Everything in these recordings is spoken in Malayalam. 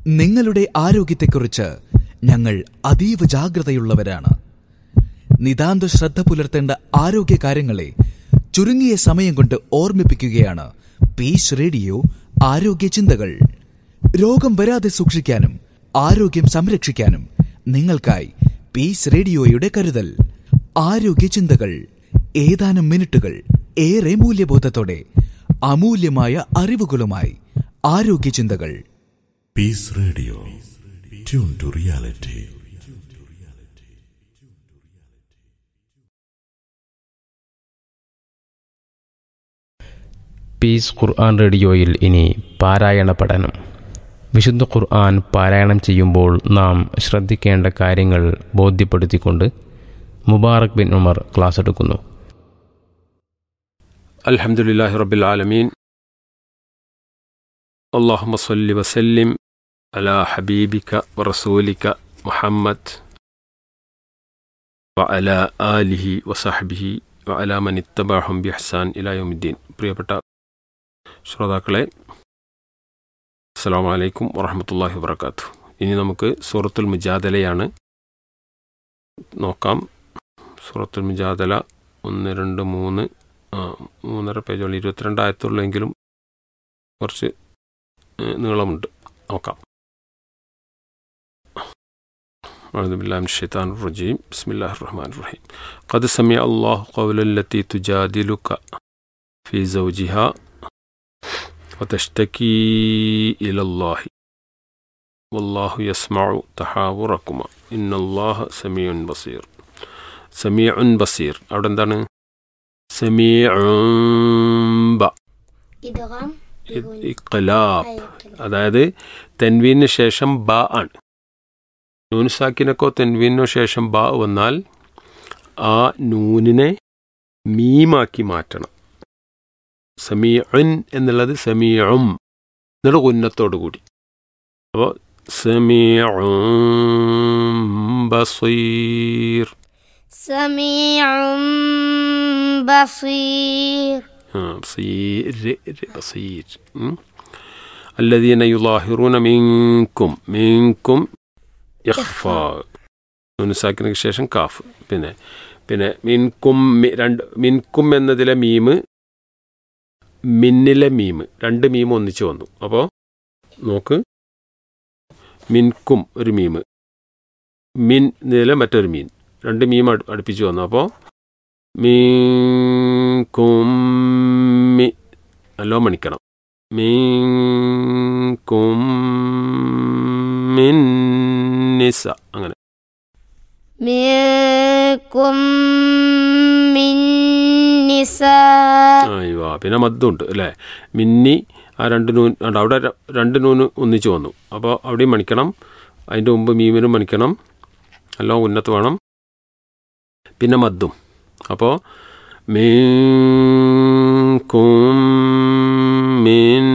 നിങ്ങളുടെ ആരോഗ്യത്തെക്കുറിച്ച് ഞങ്ങൾ അതീവ ജാഗ്രതയുള്ളവരാണ്. നിതാന്ത ശ്രദ്ധ പുലർത്തേണ്ട ആരോഗ്യകാര്യങ്ങളെ ചുരുങ്ങിയ സമയം കൊണ്ട് ഓർമ്മിപ്പിക്കുകയാണ് പീസ് റേഡിയോ ആരോഗ്യ ചിന്തകൾ. രോഗം വരാതെ സൂക്ഷിക്കാനും ആരോഗ്യം സംരക്ഷിക്കാനും നിങ്ങൾക്കായി പീസ് റേഡിയോയുടെ കരുതൽ. ആരോഗ്യ ചിന്തകൾ, ഏതാനും മിനിറ്റുകൾ ഏറെ മൂല്യബോധത്തോടെ അമൂല്യമായ അറിവുകളുമായി ആരോഗ്യ ചിന്തകൾ. Piece radio, tune to reality. Piece ഖുർആൻ റേഡിയോയിൽ ഇനി പാരായണ പഠനം. വിശുദ്ധ ഖുർആൻ പാരായണം ചെയ്യുമ്പോൾ നാം ശ്രദ്ധിക്കേണ്ട കാര്യങ്ങൾ ബോധ്യപ്പെടുത്തിക്കൊണ്ട് മുബാറക് ബിൻ ഉമർ ക്ലാസ് എടുക്കുന്നു. അൽഹംദുലില്ലാഹി റബ്ബിൽ ആലമീൻ. അല്ലാഹുമ്മ സ്വല്ലി വസല്ലിം അലാ ഹബീബിക വറസൂലിക മുഹമ്മദ് വഅലാ ആലിഹി വസഹ്ബിഹി വഅലാ മൻ ഇത്തബഅഹും ബിഇഹ്സാൻ ഇലാ യൗമിദ്ദീൻ. പ്രിയപ്പെട്ട ശ്രോതാക്കളെ, അസ്സലാമു അലൈക്കും വറഹ്മത്തുള്ളാഹി വബറകാതുഹു. ഇനി നമുക്ക് സൂറത്തുൽ മുജാദലയാണ് നോക്കാം. സൂറത്തുൽ മുജാദല 1, 2, 3, 3.5 പേജുള്ള 22 ആയത്തുള്ളെങ്കിലും കുറച്ച് നീളമുണ്ട്. നോക്കാം. അഊദു ബില്ലാഹി മിനശ് ശൈത്താനിർ റജീം. ബിസ്മില്ലാഹിർ റഹ്മാനിർ റഹീം. ഖദ് സമിഅ അല്ലാഹു ഖൗലല്ലതി തുജാദിലുക ഫീ സൗജിഹാ വതശ്തകീ ഇലല്ലാഹി വല്ലാഹു യസ്മഉ തഹാവുറകുമാ ഇന്നല്ലാഹ സമീഉൻ ബസീർ. സമീഉൻ ബസീർ അവിടെ എന്താണ്? സമീഉൻ ബ ഇഖ്ലാബ്, അതായത് തൻവീനു ശേഷം ബ ആണ്. നൂൻ സാക്കിനക്കോ തൻവീനോ ശേഷം ബ വന്നാൽ ആ നൂനിനെ മീമാക്കി മാറ്റണം. സമീഉൻ എന്നുള്ളത് സമീഉം എന്നുള്ള ഉന്നത്തോടു കൂടി. അപ്പോൾ സമീഉൻ ബസീർ, സമീഉൻ ബസീർ, ബസീർ. الذين يظاهرون منكم يخفى നൂൻ സാക്കിനക്ക് ശേഷം കാഫ്. പിന്നെ മിൻകും എന്നതിലെ മീമ് മിന്നിലെ മീമ്, 2 മീമ് ഒന്നിച്ച് വന്നു. അപ്പോൾ നോക്ക്, മിൻകും ഒരു മീമ്, മിൻ എന്നതിലെ മറ്റൊരു മീൻ, 2 മീമ് അടുപ്പിച്ച് വന്നു. അപ്പോൾ മീൻകും നല്ലോ മണിക്കണം. മീൻകും മിൻ നിസ, അങ്ങനെ മിൻകും മിൻ നിസാ. പിന്നെ മദ്ദുണ്ട് അല്ലേ? മിന്നി ആ 2 നൂൻ അവിടെ 2 നൂന് ഒന്നിച്ച് വന്നു. അപ്പോൾ അവിടെയും മണിക്കണം, അതിൻ്റെ മുമ്പ് മീമിനും മണിക്കണം, എല്ലാം ഉന്നത്ത് വേണം. പിന്നെ മദ്ദും. അപ്പോൾ മിൻകും മിൻ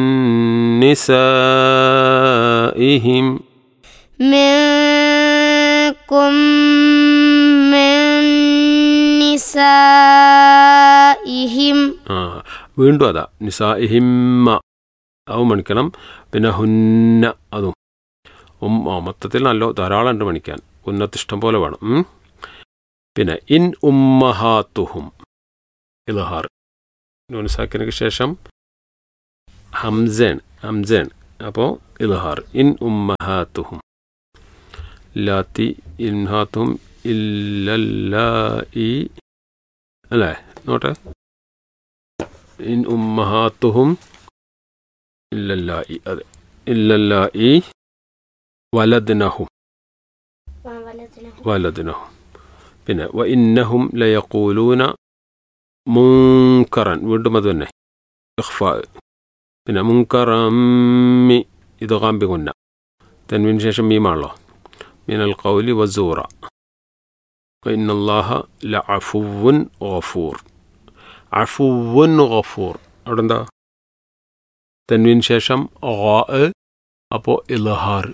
നിസാഇഹിം, മിൻകും മിൻ നിസാഇഹിം. വീണ്ടും അതാ നിസാഇഹിമ്മ, അതും മണിക്കണം. പിന്നെ ഹുന്ന, അതും മൊത്തത്തിൽ നല്ല ധാരാളം ഉണ്ട് മണിക്കാൻ. ഉന്നത്ത് ഇഷ്ടം പോലെ വേണം. പിന്നെ ഇൻ ഉമ്മഹാത്തുഹും ഇൽഹാർ, നൂൻ സാക്കിനക്ക് ശേഷം ഹംസേൺ. അപ്പോൾ ഇൽഹാർ. ഇൻ ഉമ്മഹാത്തുഹും ലാത്തി ഇൻഹാത്തുഹും ഇല്ലല്ലായി അല്ലേ? നോട്ടെ, ഇൻ ഉമ്മഹാത്തുഹും ഇല്ലല്ലായി, അതെ, ഇല്ലല്ലായി വലദ്നഹും. പിന്നെ വ ഇന്നഹും ലയഖൂലൂന മുൻകറൻ, വീണ്ടും അത് തന്നെ ഇഖ്ഫാ. പിന്നെ മുൻകറമ്മി, ഇത് കാമ്പി കുന്ന, തൻവീന് ശേഷം മീമാണല്ലോ. മിനൽ ഖൗലി വസൂറ. വ ഇന്നല്ലാഹ ലഅഫുവ്വുൻ ഗഫൂർ. അഫുവ്വുൻ ഗഫൂർ അവിടെ എന്താ? തൻവീന് ശേഷം അപ്പോൾ ഇൽഹാർ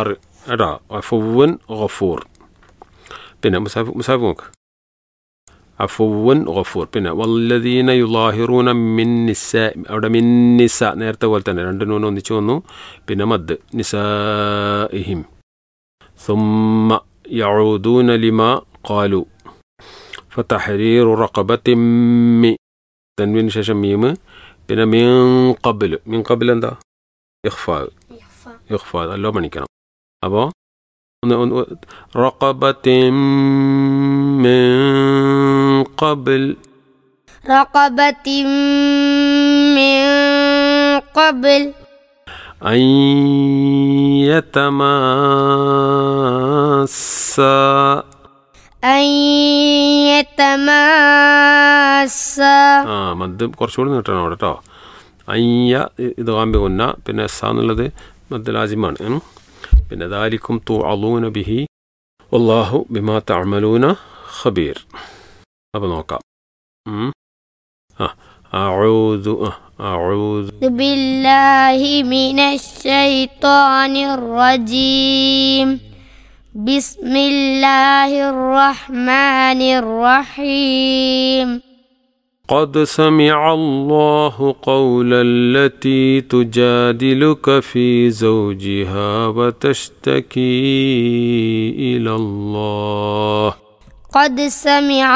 കേട്ടോ. അഫുവ്വുൻ ഗഫൂർ. പിന്നെ മുസാഫ് നോക്ക്. അഫുവൻ ഗഫൂർ. പിന്നെ വല്ലദീന യുലാഹിറൂന മിൻ നിസാ, അവിടെ മിൻ നിസ നേരത്തെ പോലെ തന്നെ 2 നൂൻ ഒന്നിച്ചു വന്നു. പിന്നെ മദ് നിസാഇഹിം. സുമ്മ യഊദൂന ലിമാ ഖാലു ഫതഹരീറു റഖബത്തിൻ തൻവീന് ശേഷം മീമ്. പിന്നെ മിൻ ഖബ്ൽ എന്താ? ഇഖ്ഫാ നല്ലോ മണിക്കണം. അപ്പോൾ റഖബത്തിൻ മിൻ ഖബ്ൽ അൻ യതമാസ്സാ. മദ് കുറച്ചുകൂടി നീട്ടണം അവിടെ കേട്ടോ. അയ്യ ഇത് കാമ്പി കൊന്ന, പിന്നെ സ എന്നുള്ളത് മദ് ലാസിമാണ്. പിന്നെ ദാലിക്കും തുഅലൂന ബിഹി വല്ലാഹു ബിമാ തഅമലൂന ഖബീർ. അപ്പോൾ നോക്കാം. അഊദു ബില്ലാഹി മിനശ് ശൈത്വാനിർ റജീം. ബിസ്മില്ലാഹിർ റഹ്മാനിർ റഹീം. قد سمع الله قول التي تجادلك في زوجها وتشتكي إلى الله. قد سمع